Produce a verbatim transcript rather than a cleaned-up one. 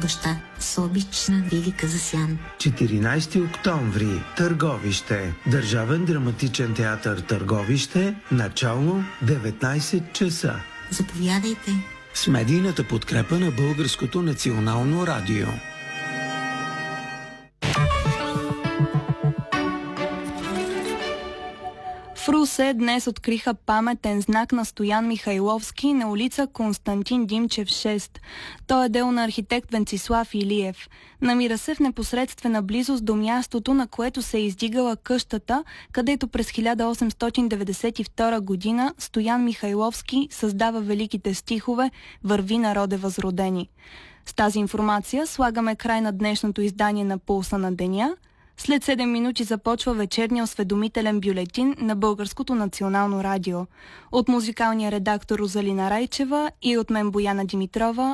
баща с обична Велика Засян. четиринайсети октомври, Търговище. Държавен драматичен театър Търговище, начало деветнайсет часа. Заповядайте. С медийната подкрепа на Българското национално радио. В Русе днес откриха паметен знак на Стоян Михайловски на улица Константин Димчев шест. Той е дел на архитект Венцислав Илиев. Намира се в непосредствена близост до мястото, на което се е издигала къщата, където през хиляда осемстотин деветдесет и втора година Стоян Михайловски създава великите стихове "Върви, народе възродени". С тази информация слагаме край на днешното издание на Пулса на деня. След седем минути започва вечерния осведомителен бюлетин на Българското национално радио. От музикалния редактор Розалина Райчева и от мен Бояна Димитрова